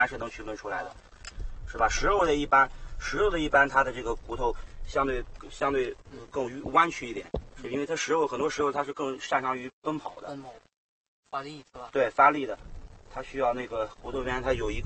还是能区分出来的，是吧？食肉的一般它的这个骨头相对更弯曲一点，是因为它很多食肉它是更擅长于奔跑的， 发力是吧？ 对，发力的，它需要那个骨头边它有一个。